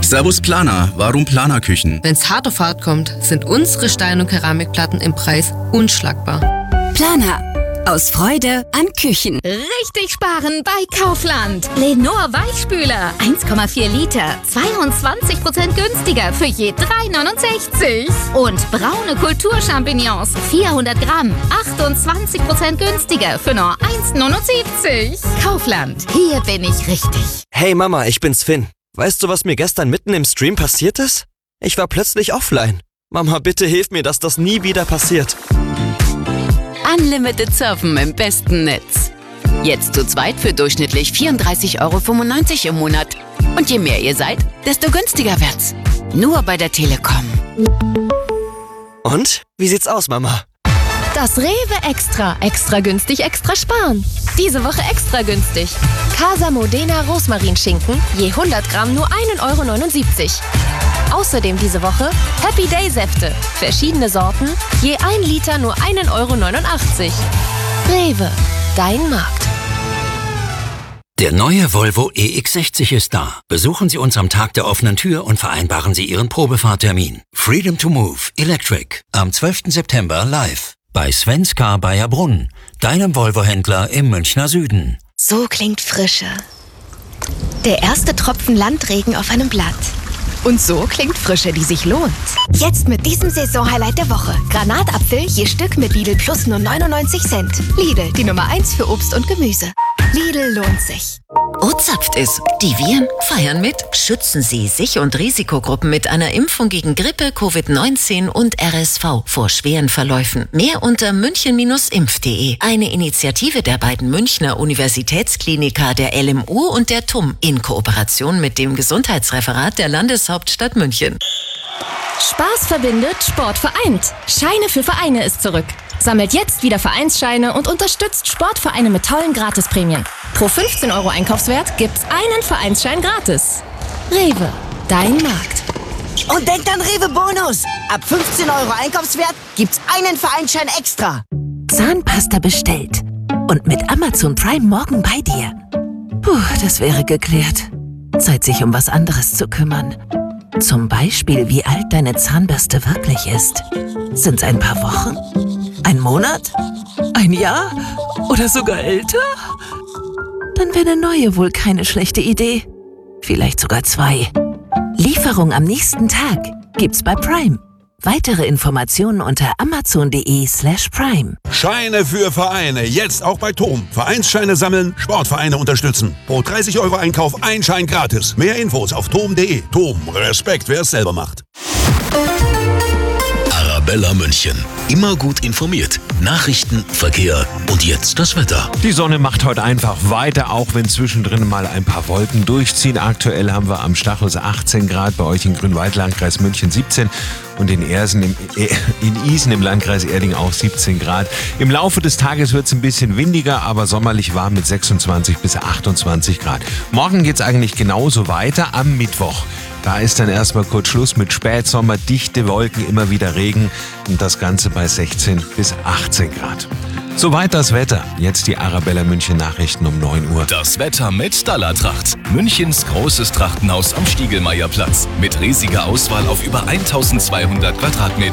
Servus Planer, warum Planerküchen? Wenn's hart auf hart kommt, sind unsere Stein- und Keramikplatten im Preis unschlagbar. Planer. Aus Freude an Küchen. Richtig sparen bei Kaufland. Lenor Weichspüler. 1,4 Liter. 22% günstiger für je 3,69. Und braune Kulturchampignons. 400 Gramm. 28% günstiger für nur 1,79. Kaufland. Hier bin ich richtig. Hey Mama, ich bin's Finn. Weißt du, was mir gestern mitten im Stream passiert ist? Ich war plötzlich offline. Mama, bitte hilf mir, dass das nie wieder passiert. Unlimited Surfen im besten Netz. Jetzt zu zweit für durchschnittlich 34,95 € im Monat. Und je mehr ihr seid, desto günstiger wird's. Nur bei der Telekom. Und? Wie sieht's aus, Mama? Das Rewe Extra. Extra günstig, extra sparen. Diese Woche extra günstig. Casa Modena Rosmarinschinken, je 100 Gramm nur 1,79 €. Außerdem diese Woche Happy Day Säfte. Verschiedene Sorten, je 1 Liter nur 1,89 €. Rewe, dein Markt. Der neue Volvo EX60 ist da. Besuchen Sie uns am Tag der offenen Tür und vereinbaren Sie Ihren Probefahrtermin. Freedom to Move Electric am 12. September live bei Svenska Bayerbrunn, deinem Volvo-Händler im Münchner Süden. So klingt Frische. Der erste Tropfen Landregen auf einem Blatt. Und so klingt Frische, die sich lohnt. Jetzt mit diesem Saisonhighlight der Woche. Granatapfel je Stück mit Lidl Plus nur 99 Cent. Lidl, die Nummer 1 für Obst und Gemüse. Lidl lohnt sich. O-Zapft es. Die Viren feiern mit. Schützen Sie sich und Risikogruppen mit einer Impfung gegen Grippe, Covid-19 und RSV vor schweren Verläufen. Mehr unter münchen-impf.de. Eine Initiative der beiden Münchner Universitätskliniker, der LMU und der TUM in Kooperation mit dem Gesundheitsreferat der Landeshauptstadt München. Spaß verbindet, Sport vereint. Scheine für Vereine ist zurück. Sammelt jetzt wieder Vereinsscheine und unterstützt Sportvereine mit tollen Gratisprämien. Pro 15 € Einkaufswert gibt's einen Vereinsschein gratis. Rewe, dein Markt. Und denkt an Rewe Bonus. Ab 15 € Einkaufswert gibt's einen Vereinsschein extra. Zahnpasta bestellt. Und mit Amazon Prime morgen bei dir. Puh, das wäre geklärt. Zeit, sich um was anderes zu kümmern. Zum Beispiel, wie alt deine Zahnbürste wirklich ist. Sind's ein paar Wochen? Ein Monat? Ein Jahr? Oder sogar älter? Dann wäre eine neue wohl keine schlechte Idee. Vielleicht sogar 2. Lieferung am nächsten Tag gibt's bei Prime. Weitere Informationen unter amazon.de/prime. Scheine für Vereine, jetzt auch bei TOM. Vereinsscheine sammeln, Sportvereine unterstützen. Pro 30 € Einkauf ein Schein gratis. Mehr Infos auf tom.de. TOM, Respekt, wer es selber macht. Arabella München. Immer gut informiert. Nachrichten, Verkehr und jetzt das Wetter. Die Sonne macht heute einfach weiter, auch wenn zwischendrin mal ein paar Wolken durchziehen. Aktuell haben wir am Stachus 18 Grad, bei euch in Grünwald, Landkreis München 17 und in Isen im Landkreis Erding auch 17 Grad. Im Laufe des Tages wird es ein bisschen windiger, aber sommerlich warm mit 26 bis 28 Grad. Morgen geht es eigentlich genauso weiter am Mittwoch. Da ist dann erstmal kurz Schluss mit Spätsommer, dichte Wolken, immer wieder Regen und das Ganze bei 16 bis 18 Grad. Soweit das Wetter. Jetzt die Arabella München Nachrichten um 9 Uhr. Das Wetter mit Stalla-Tracht. Münchens großes Trachtenhaus am Stiegelmeierplatz. Mit riesiger Auswahl auf über 1200 Quadratmetern.